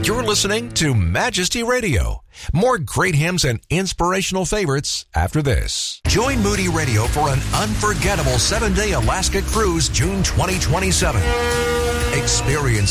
You're listening to Majesty Radio. More great hymns and inspirational favorites after this. Join Moody Radio for an unforgettable 7-day Alaska cruise June 2027. Experience